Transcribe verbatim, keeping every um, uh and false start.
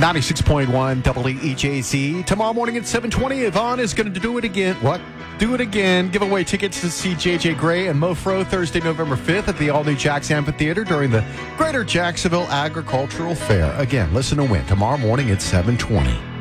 ninety-six point one W E J Z. Tomorrow morning at seven twenty, Yvonne is going to do it again. What? Do it again. Give away tickets to see J J Gray and Mofro Thursday, November fifth at the all-new Jax Amphitheater during the Greater Jacksonville Agricultural Fair. Again, listen to win tomorrow morning at seven twenty.